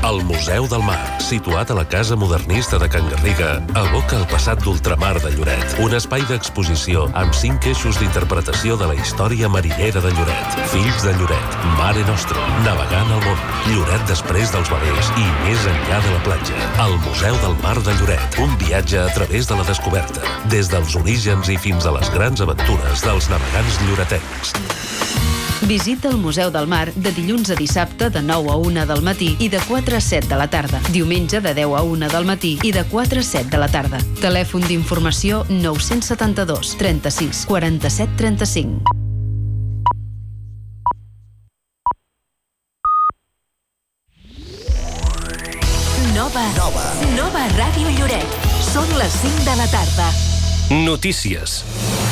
El Museu del Mar, situat a la Casa Modernista de Can Garriga, evoca el passat d'ultramar de Lloret. Un espai d'exposició amb 5 eixos d'interpretació de la història marinera de Lloret. Fills de Lloret, Mare Nostrum, navegant al món, Lloret després dels velers i més enllà de la platja. El Museu del Mar de Lloret, un viatge a través de la descoberta, des dels orígens i fins a les grans aventures dels navegants lloretencs. Visita el Museu del Mar de dilluns a dissabte de 9 a 1 del matí i de 4 a 7 de la tarda. Diumenge de 10 a 1 del matí i de 4 a 7 de la tarda. Telèfon d'informació 972 36 47 35. Nova Ràdio Lloret. Són les 5 de la tarda. Notícies.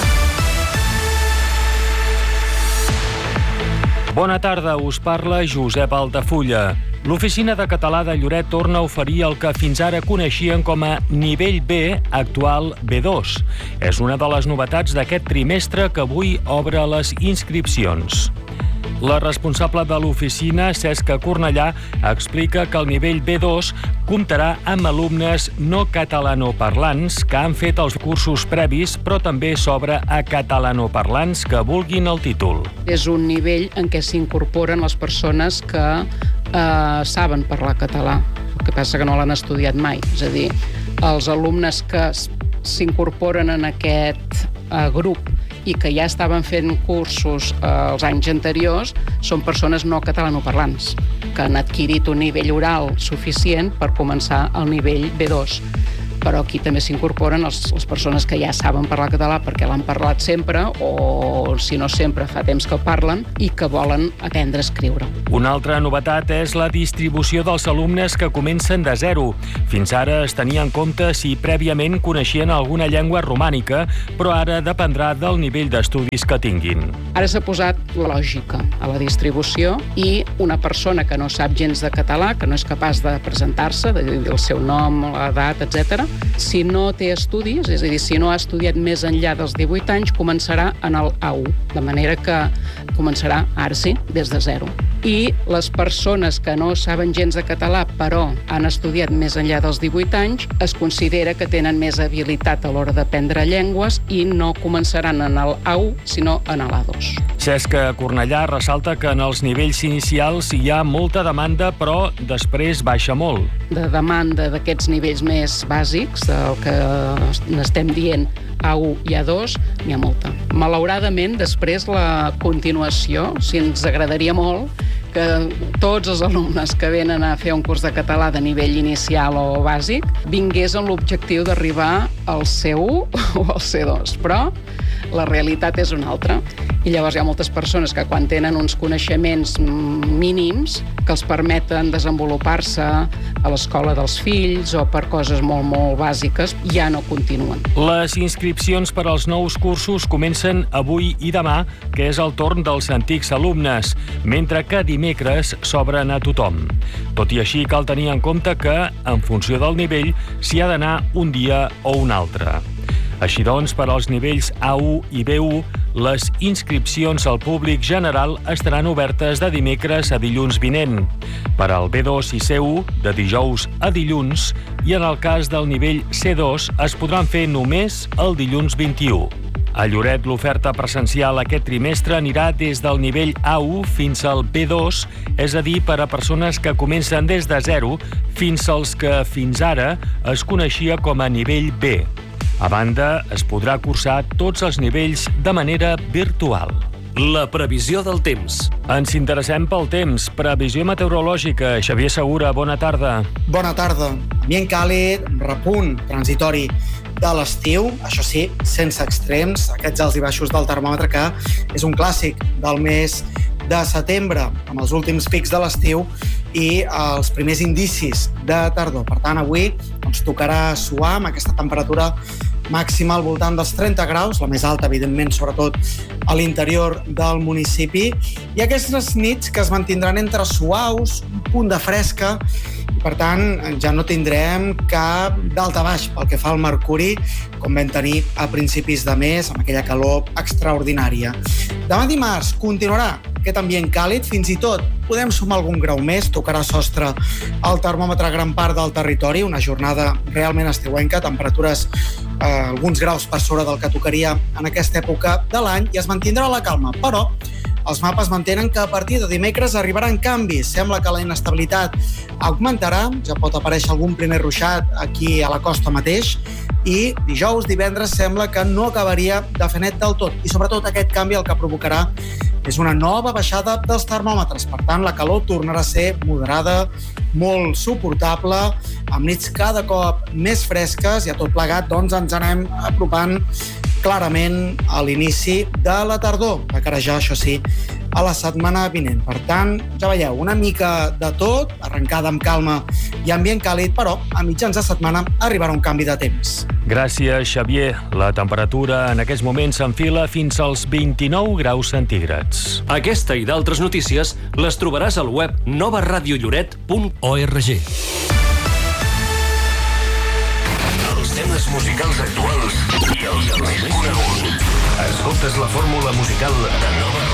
Bona tarda, us parla Josep Altafulla. L'Oficina de Català de Lloret torna a oferir el que fins ara coneixien com a nivell B, actual B2. És una de les novetats d'aquest trimestre que avui obre les inscripcions. La responsable de l'oficina, Cesca Cornellà, explica que el nivell B2 comptarà amb alumnes no catalanoparlants que han fet els cursos previs, però també s'obre a catalanoparlants que vulguin el títol. És un nivell en què s'incorporen les persones que saben parlar català. El que passa que no l'han estudiat mai. És a dir, els alumnes que s'incorporen en aquest grup i que ja estaven fent cursos els anys anteriors són persones no catalanoparlants que han adquirit un nivell oral suficient per començar el nivell B2. Però aquí també s'incorporen les persones que ja saben parlar català perquè l'han parlat sempre o, si no sempre, fa temps que el parlen i que volen aprendre a escriure. Una altra novetat és la distribució dels alumnes que comencen de zero. Fins ara es tenia en compte si prèviament coneixien alguna llengua romànica, però ara dependrà del nivell d'estudis que tinguin. Ara s'ha posat lògica a la distribució i una persona que no sap gens de català, que no és capaç de presentar-se, de dir el seu nom, l'edat, etc., si no té estudis, és a dir, si no ha estudiat més enllà dels 18 anys, començarà en el A1, de manera que començarà, ara sí, des de zero. I les persones que no saben gens de català, però han estudiat més enllà dels 18 anys, es considera que tenen més habilitat a l'hora d'aprendre llengües i no començaran en el A1, sinó en l'A2. Cesca Cornellà ressalta que en els nivells inicials hi ha molta demanda, però després baixa molt. De demanda d'aquests nivells més bàsics, el que n'estem dient A1 i A2, n'hi ha molta. Malauradament, després la continuació, si ens agradaria molt, que tots els alumnes que venen a fer un curs de català de nivell inicial o bàsic vingués amb l'objectiu d'arribar al C1 o al C2, però la realitat és una altra. I llavors hi ha moltes persones que quan tenen uns coneixements mínims que els permeten desenvolupar-se a l'escola dels fills o per coses molt, molt bàsiques, ja no continuen. Les inscripcions per als nous cursos comencen avui i demà, que és el torn dels antics alumnes, mentre que dimecres s'obren a tothom. Tot i així, cal tenir en compte que, en funció del nivell, s'hi ha d'anar un dia o un altre. Així doncs, per als nivells A1 i B1, les inscripcions al públic general estaran obertes de dimecres a dilluns vinent. Per al B2 i C1, de dijous a dilluns, i en el cas del nivell C2 es podran fer només el dilluns 21. A Lloret, l'oferta presencial aquest trimestre anirà des del nivell A1 fins al B2, és a dir, per a persones que comencen des de zero fins als que fins ara es coneixia com a nivell B. A banda, es podrà cursar tots els nivells de manera virtual. La previsió del temps. Ens interessem pel temps. Previsió meteorològica. Xavier Segura, bona tarda. Bona tarda. Ambient càlid, repunt transitori de l'estiu, això sí, sense extrems, aquests alts i baixos del termòmetre que és un clàssic del mes de setembre, amb els últims pics de l'estiu i els primers indicis de tardor. Per tant, avui ens tocarà suar amb aquesta temperatura màxima al voltant dels 30 graus, la més alta, evidentment, sobretot a l'interior del municipi, i aquestes nits que es mantindran entre suaus, un punt de fresca, i per tant ja no tindrem cap d'alta baix pel que fa al mercuri, com vam tenir a principis de mes, amb aquella calor extraordinària. Demà dimarts continuarà aquest ambient càlid, fins i tot podem sumar algun grau més, tocarà sostre al termòmetre a gran part del territori, una jornada realment estiuenca, temperatures alguns graus per sobre del que tocaria en aquesta època de l'any, i es mantindrà la calma, però els mapes mantenen que a partir de dimecres arribaran canvis. Sembla que la inestabilitat augmentarà, ja pot aparèixer algun primer ruixat aquí a la costa mateix, i dijous, divendres, sembla que no acabaria de fer net del tot. I sobretot aquest canvi el que provocarà és una nova baixada dels termòmetres. Per tant, la calor tornarà a ser moderada, molt suportable, amb nits cada cop més fresques, i a tot plegat doncs, ens anem apropant clarament a l'inici de la tardor, de cara ja, això sí, a la setmana vinent. Per tant, ja veieu, una mica de tot, arrencada amb calma i ambient càlid, però a mitjans de setmana arribarà un canvi de temps. Gràcies, Xavier. La temperatura en aquests moments s'enfila fins als 29 graus centígrads. Aquesta i d'altres notícies les trobaràs al web novaradiolloret.org. Els temes musicals actuals i els més coneguts. Escoltes la fórmula musical de Nova